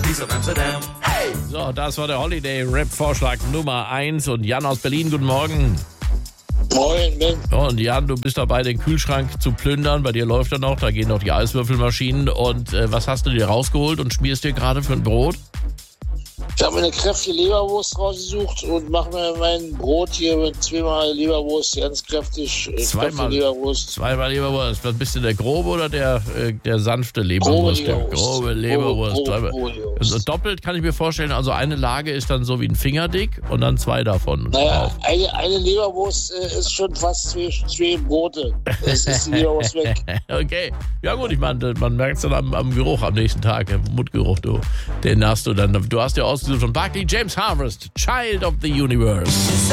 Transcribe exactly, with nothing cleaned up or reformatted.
Paradies auf Amsterdam. Hey! So, das war der Holiday-Rap-Vorschlag Nummer eins. Und Jan aus Berlin, guten Morgen. Moin, Ben. Und Jan, du bist dabei, den Kühlschrank zu plündern. Bei dir läuft er noch, da gehen noch die Eiswürfelmaschinen. Und äh, was hast du dir rausgeholt und schmierst dir gerade für ein Brot? Ich habe mir eine kräftige Leberwurst rausgesucht und mache mir mein Brot hier mit zweimal Leberwurst, ganz kräftig. Zweimal Leberwurst. Zweimal Leberwurst. Was bist du, der grobe oder der, äh, der sanfte Leberwurst? Grobe Der grobe Leberwurst. Grobe, grobe, Zweimal. grobe Leberwurst. Also doppelt kann ich mir vorstellen, also eine Lage ist dann so wie ein Fingerdick und dann zwei davon. Naja, drauf. eine, eine Leberwurst äh, ist schon fast zwei, zwei Brote. Es ist die Leberwurst weg. Okay. Ja gut, ich meine, man merkt es dann am, am Geruch am nächsten Tag, im Mundgeruch, du. Den hast du dann. Du hast ja ausgesucht von Barclay James Harvest, Child of the Universe.